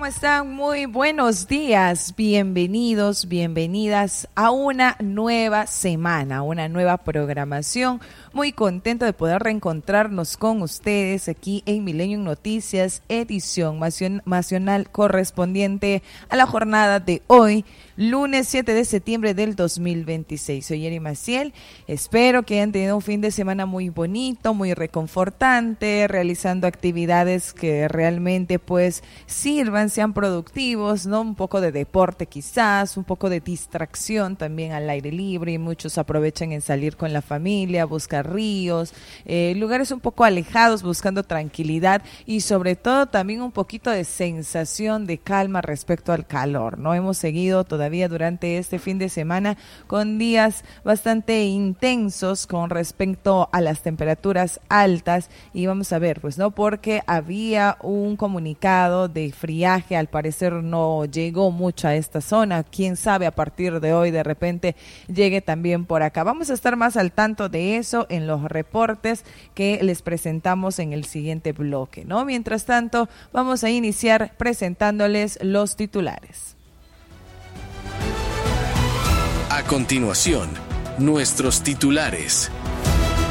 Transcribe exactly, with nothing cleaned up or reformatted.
están? Muy buenos días, bienvenidos, bienvenidas a una nueva semana, una nueva programación. Muy contento de poder reencontrarnos con ustedes aquí en Millennium Noticias, edición nacional correspondiente a la jornada de hoy, lunes siete de septiembre del dos mil veintiséis. Soy Yeri Maciel, espero que hayan tenido un fin de semana muy bonito, muy reconfortante, realizando actividades que realmente pues sirvan, sean productivos, ¿no? Un poco de deporte quizás, un poco de distracción también al aire libre, y muchos aprovechan en salir con la familia, buscar ríos, eh, lugares un poco alejados, buscando tranquilidad y sobre todo también un poquito de sensación de calma respecto al calor, ¿no? Hemos seguido todavía durante este fin de semana con días bastante intensos con respecto a las temperaturas altas, y vamos a ver, pues, ¿no? Porque había un comunicado de friaje, al parecer no llegó mucho a esta zona, quién sabe, a partir de hoy de repente llegue también por acá. Vamos a estar más al tanto de eso en los reportes que les presentamos en el siguiente bloque, ¿no? Mientras tanto, vamos a iniciar presentándoles los titulares. A continuación, nuestros titulares.